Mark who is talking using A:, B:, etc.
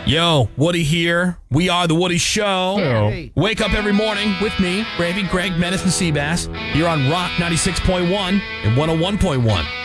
A: Yo, Woody here. We are The Woody Show.
B: Hey.
A: Wake up every morning with me, Gravy, Greg, Menace, and Seabass. You're on Rock 96.1 and 101.1.